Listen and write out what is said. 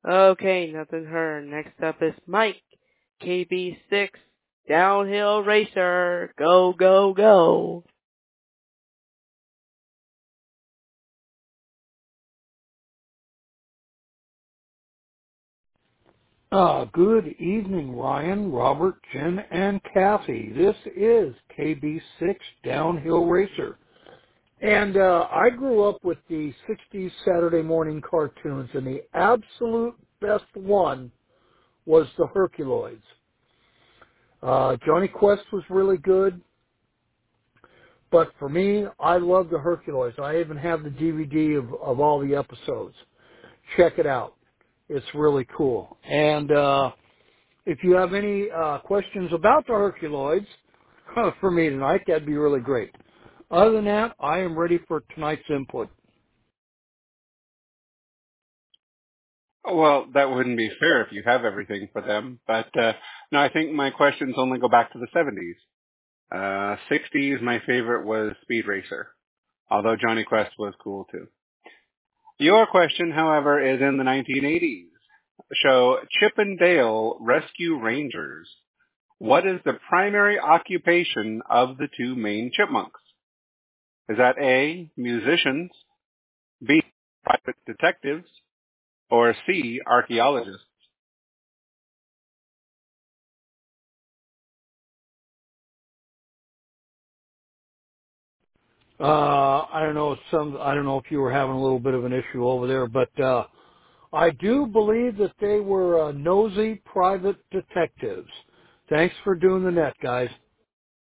Okay, nothing heard. Next up is Mike, KB6, Downhill Racer. Go, go, go. Good evening, Ryan, Robert, Jen, and Kathy. This is KB6 Downhill Racer. And I grew up with the 60s Saturday morning cartoons, and the absolute best one was the Herculoids. Johnny Quest was really good, but for me, I love the Herculoids. I even have the DVD of all the episodes. Check it out. It's really cool. And if you have any questions about the Herculoids for me tonight, that'd be really great. Other than that, I am ready for tonight's input. Well, that wouldn't be fair if you have everything for them. But no, I think my questions only go back to the 70s. 60s, my favorite was Speed Racer, although Johnny Quest was cool too. Your question, however, is in the 1980s. Show Chip and Dale Rescue Rangers. What is the primary occupation of the two main chipmunks? Is that A, musicians, B, private detectives, or C, archaeologists? I don't know if you were having a little bit of an issue over there, but I do believe that they were nosy private detectives. Thanks for doing the net, guys.